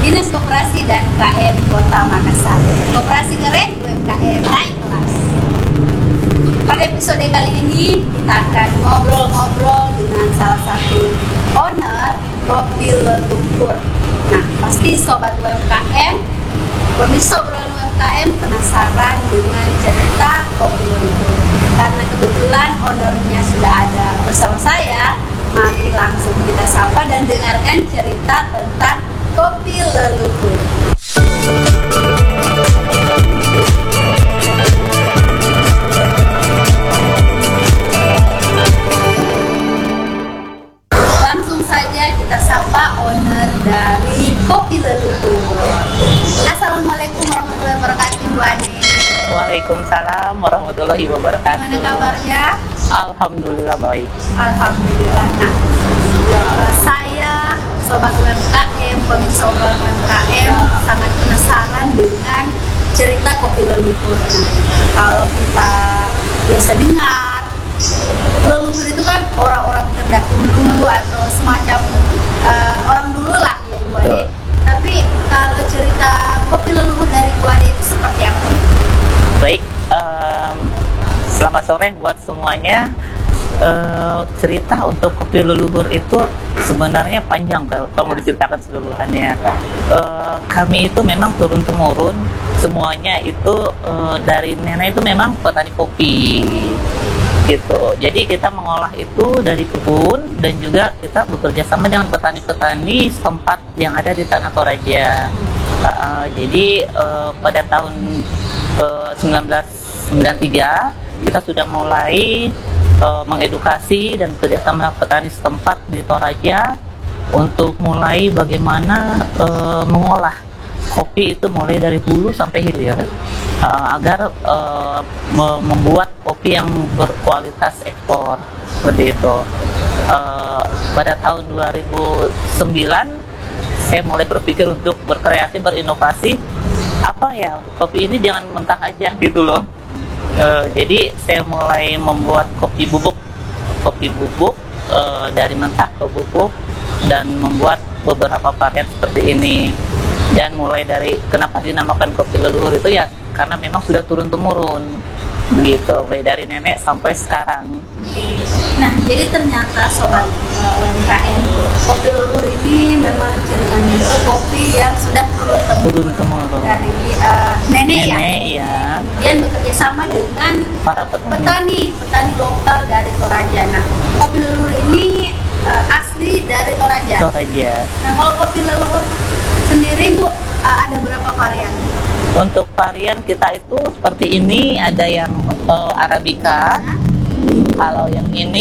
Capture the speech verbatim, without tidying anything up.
Dinas Koperasi dan U K M Kota Makassar. Koperasi keren, U M K M naik kelas. Pada episode kali ini kita akan ngobrol-ngobrol dengan salah satu owner Kopi Leluhur. Nah, pasti sobat U M K M, pemirsa obrolan U M K M penasaran dengan cerita Kopi Leluhur. Karena kebetulan ownernya sudah ada bersama saya, mari langsung kita sapa dan dengarkan cerita tentang Kopi Leluhur. Langsung saja kita sapa owner dari Kopi Leluhur. Assalamualaikum warahmatullahi wabarakatuh, Bu Ani. Waalaikumsalam warahmatullahi wabarakatuh. Gimana kabarnya? Alhamdulillah baik. Alhamdulillah. Nah, saya sobat U M K M, pemirsa obrolan U M K M sangat penasaran dengan cerita Kopi Leluhur. Nah, kalau kita biasa dengar, leluhur itu kan orang-orang terdahulu atau semacam uh, orang dulu lah ya, Bu Ade. Tapi kalau cerita Kopi Leluhur dari Bu Ade itu seperti apa? Baik, um, selamat sore buat semuanya. Uh, cerita untuk Kopi Leluhur itu sebenarnya panjang kalau mau diceritakan seluruhannya. Uh, kami itu memang turun temurun semuanya itu uh, dari nenek itu memang petani kopi gitu. Jadi kita mengolah itu dari kebun dan juga kita bekerja sama dengan petani-petani setempat yang ada di Tanah Toraja. Uh, jadi uh, pada tahun uh, seribu sembilan ratus sembilan puluh tiga kita sudah mulai uh, mengedukasi dan bekerjasama petani setempat di Toraja untuk mulai bagaimana uh, mengolah kopi itu mulai dari hulu sampai hilir uh, agar uh, me- membuat kopi yang berkualitas ekspor seperti itu. Uh, pada tahun dua ribu sembilan saya mulai berpikir untuk berkreasi, berinovasi. Apa ya, kopi ini jangan mentah aja gitu loh. Uh, jadi saya mulai membuat kopi bubuk, kopi bubuk uh, dari mentah ke bubuk dan membuat beberapa varian seperti ini. Dan mulai dari kenapa dinamakan Kopi Leluhur itu ya karena memang sudah turun temurun begitu, mulai dari nenek sampai sekarang. Nah, jadi ternyata sobat uh, U M K M, Kopi Leluhur ini memang ceritanya itu kopi yang sudah turun temurun Turun temurun dari uh, nenek, ya. nenek ya, Kemudian bekerja sama dengan para petani. petani, petani lokal dari Toraja. Nah, Kopi Leluhur ini uh, asli dari Toraja. Toraja. Nah, kalau Kopi Leluhur sendiri Bu, uh, ada berapa varian? Untuk varian kita itu seperti ini, ada yang uh, Arabica. Kalau yang ini